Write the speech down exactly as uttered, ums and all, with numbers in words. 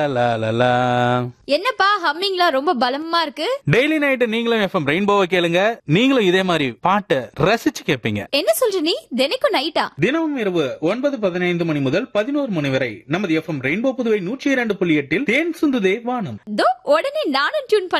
லா, லா, லா. என்னப்பா ஹம்மிங்லாம் ரொம்ப பலமா இருக்கு? டெய்லி நைட் நீங்களும் எஃப்எம் ரெயின்போவை கேளுங்க. நீங்களும் இதே மாதிரி பாட்டை ரசிச்சு கேட்பீங்க. என்ன சொல்ற நீ? தினைக்கும் நைட்டா? தினமும் இரவு ஒன்பது பதினைந்து மணி முதல் பதினோரு மணி வரை நமது எஃப்எம் ரெயின்போ புதுவை நூற்றி இரண்டு புள்ளி எட்டில் தேன் சுந்துதே வானம். தோ உடனே நானும் டியூன்